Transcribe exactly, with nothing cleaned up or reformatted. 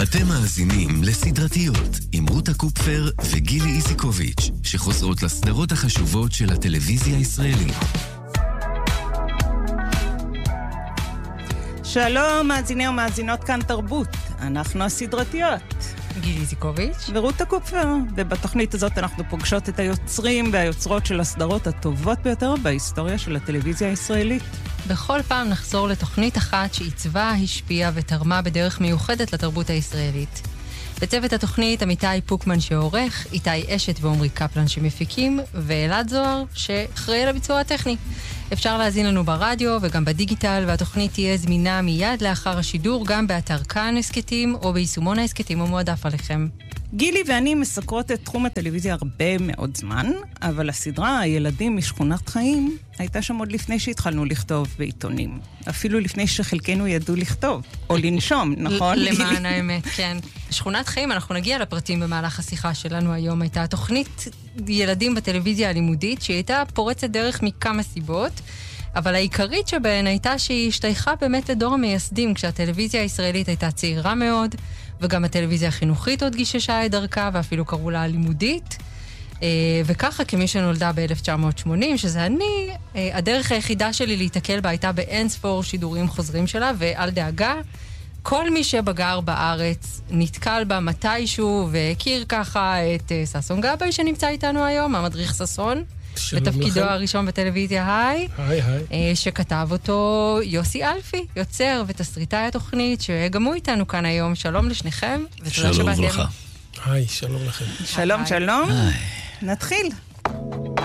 אתם מאזינים לסדרתיות עם רותה קופפר וגילי איזיקוביץ', שחוזרות לסדרות החשובות של הטלוויזיה הישראלית. שלום, מאזיני ומאזינות כאן תרבות. אנחנו הסדרתיות. גילי איזיקוביץ' ורותה קופפר. ובתוכנית הזאת אנחנו פוגשות את היוצרים והיוצרות של הסדרות הטובות ביותר בהיסטוריה של הטלוויזיה הישראלית. בכל פעם נחזור לתוכנית אחת שעיצבה, השפיעה ותרמה בדרך מיוחדת לתרבות הישראלית. בצוות התוכנית עמיתי פוקמן שעורך, איתי אשת ועומרי קפלן שמפיקים, ואלעד זוהר שאחראי לביצוע הטכני. אפשר להזין לנו ברדיו וגם בדיגיטל, והתוכנית תהיה זמינה מיד לאחר השידור גם באתר כאן הסקטים או ביישומון ההסקטים המועדף עליכם. גילי ואני מסקרות את תחום הטלוויזיה הרבה מאוד זמן, אבל הסדרה הילדים משכונת חיים הייתה שם עוד לפני שהתחלנו לכתוב בעיתונים. אפילו לפני שחלקנו ידעו לכתוב, או לנשום, נכון? למען האמת, כן. שכונת חיים, אנחנו נגיע לפרטים במהלך השיחה שלנו היום. הייתה תוכנית ילדים בטלוויזיה הלימודית, שהיא הייתה פורצת דרך מכמה סיבות, אבל העיקרית שבהן הייתה שהיא השתייכה באמת לדור המייסדים, כשהטלוויזיה הישראלית הייתה צעירה מאוד, וגם הטלוויזיה החינוכית עוד גיששה את דרכה, ואפילו קראו לה לימודית. וככה, כמי שנולדה ב-אלף תשע מאות שמונים, שזה אני, הדרך היחידה שלי להתקל בה הייתה באין ספור שידורים חוזרים שלה, ועל דאגה, כל מי שבגר בארץ נתקל בה מתישהו, והכיר ככה את ססון גבאי שנמצא איתנו היום, המדריך ססון, בתפקידו הראשון בטלוויזיה, היי, היי, היי. שכתב אותו יוסי אלפי, יוצר ותסריטאי התוכנית, שגם הוא איתנו כאן היום. שלום לשניכם, ותודה שבאתם. היי, שלום לכם. שלום, שלום. נתחיל.